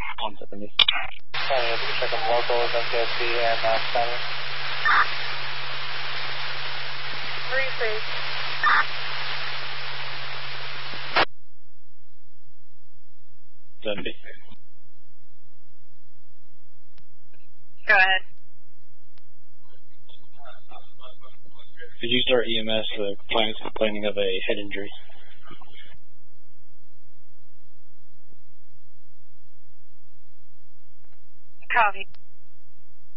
170. Sorry, if you check on locals, MTSC and Max 7. Rephrase. Go ahead. Could you start EMS? The client is complaining of a head injury. Copy.